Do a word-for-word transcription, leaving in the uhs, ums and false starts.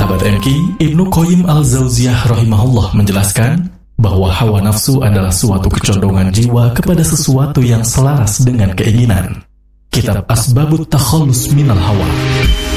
Sahabat M K, Ibnu Qayyim al-Jauziyah rahimahullah menjelaskan bahwa hawa nafsu adalah suatu kecondongan jiwa kepada sesuatu yang selaras dengan keinginan. Kitab Asbabut Takhallus Minal Hawa.